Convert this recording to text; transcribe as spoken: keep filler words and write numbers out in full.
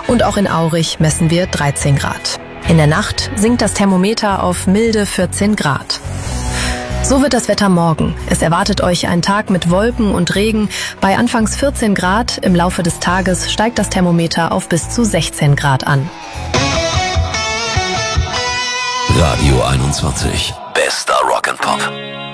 Und auch in Aurich messen wir dreizehn Grad. In der Nacht sinkt das Thermometer auf milde vierzehn Grad. So wird das Wetter morgen. Es erwartet euch ein Tag mit Wolken und Regen. Bei anfangs vierzehn Grad im Laufe des Tages steigt das Thermometer auf bis zu sechzehn Grad an. Radio einundzwanzig. Bester Rock and Pop.